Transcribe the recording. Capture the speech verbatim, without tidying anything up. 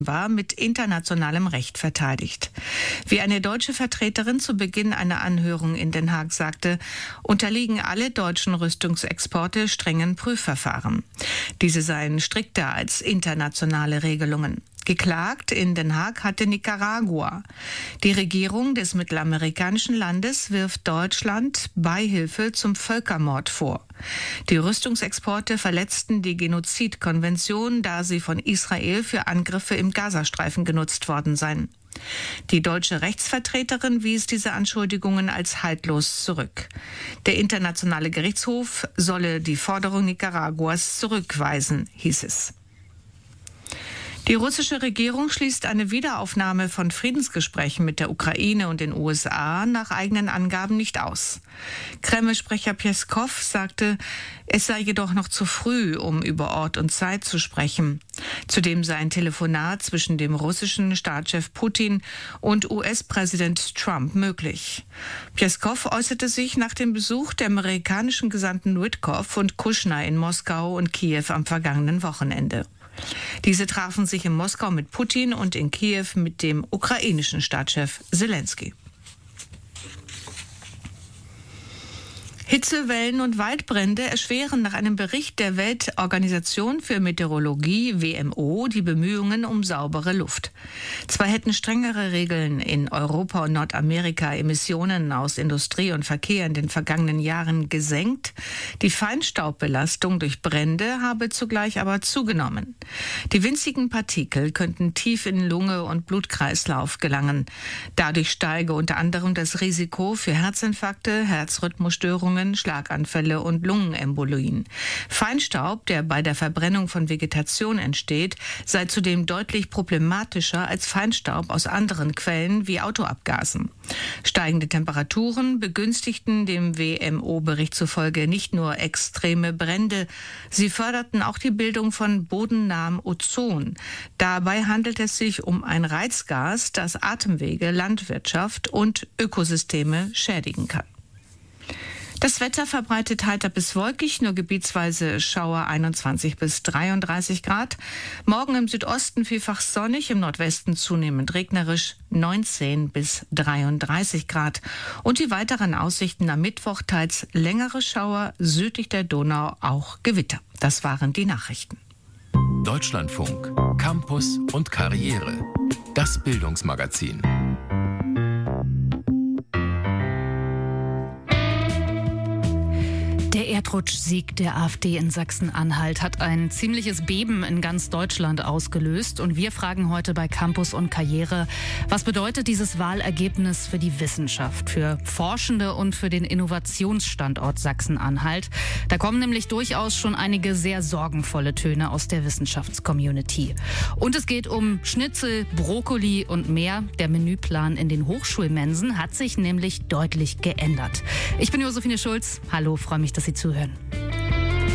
war mit internationalem Recht verteidigt. Wie eine deutsche Vertreterin zu Beginn einer Anhörung in Den Haag sagte, unterliegen alle deutschen Rüstungsexporte strengen Prüfverfahren. Diese seien strikter als internationale Regelungen. Geklagt in Den Haag hatte Nicaragua. Die Regierung des mittelamerikanischen Landes wirft Deutschland Beihilfe zum Völkermord vor. Die Rüstungsexporte verletzten die Genozidkonvention, da sie von Israel für Angriffe im Gazastreifen genutzt worden seien. Die deutsche Rechtsvertreterin wies diese Anschuldigungen als haltlos zurück. Der Internationale Gerichtshof solle die Forderung Nicaraguas zurückweisen, hieß es. Die russische Regierung schließt eine Wiederaufnahme von Friedensgesprächen mit der Ukraine und den U S A nach eigenen Angaben nicht aus. Kreml-Sprecher Pjeskow sagte, es sei jedoch noch zu früh, um über Ort und Zeit zu sprechen. Zudem sei ein Telefonat zwischen dem russischen Staatschef Putin und U S-Präsident Trump möglich. Pjeskow äußerte sich nach dem Besuch der amerikanischen Gesandten Witkow und Kushner in Moskau und Kiew am vergangenen Wochenende. Diese trafen sich in Moskau mit Putin und in Kiew mit dem ukrainischen Staatschef Selenskyj. Hitzewellen und Waldbrände erschweren nach einem Bericht der Weltorganisation für Meteorologie W M O die Bemühungen um saubere Luft. Zwar hätten strengere Regeln in Europa und Nordamerika Emissionen aus Industrie und Verkehr in den vergangenen Jahren gesenkt, die Feinstaubbelastung durch Brände habe zugleich aber zugenommen. Die winzigen Partikel könnten tief in Lunge und Blutkreislauf gelangen. Dadurch steige unter anderem das Risiko für Herzinfarkte, Herzrhythmusstörungen, Schlaganfälle und Lungenembolien. Feinstaub, der bei der Verbrennung von Vegetation entsteht, sei zudem deutlich problematischer als Feinstaub aus anderen Quellen wie Autoabgasen. Steigende Temperaturen begünstigten dem W M O-Bericht zufolge nicht nur extreme Brände, sie förderten auch die Bildung von bodennahem Ozon. Dabei handelt es sich um ein Reizgas, das Atemwege, Landwirtschaft und Ökosysteme schädigen kann. Das Wetter verbreitet heiter bis wolkig, nur gebietsweise Schauer einundzwanzig bis dreiunddreißig Grad. Morgen im Südosten vielfach sonnig, im Nordwesten zunehmend regnerisch, neunzehn bis dreiunddreißig Grad. Und die weiteren Aussichten am Mittwoch teils längere Schauer, südlich der Donau auch Gewitter. Das waren die Nachrichten. Deutschlandfunk, Campus und Karriere. Das Bildungsmagazin. Der Erdrutschsieg der AfD in Sachsen-Anhalt hat ein ziemliches Beben in ganz Deutschland ausgelöst. Und wir fragen heute bei Campus und Karriere, was bedeutet dieses Wahlergebnis für die Wissenschaft, für Forschende und für den Innovationsstandort Sachsen-Anhalt? Da kommen nämlich durchaus schon einige sehr sorgenvolle Töne aus der Wissenschaftscommunity. Und es geht um Schnitzel, Brokkoli und mehr. Der Menüplan in den Hochschulmensen hat sich nämlich deutlich geändert. Ich bin Josephine Schulz. Hallo, freue mich, dass Sie zuhören.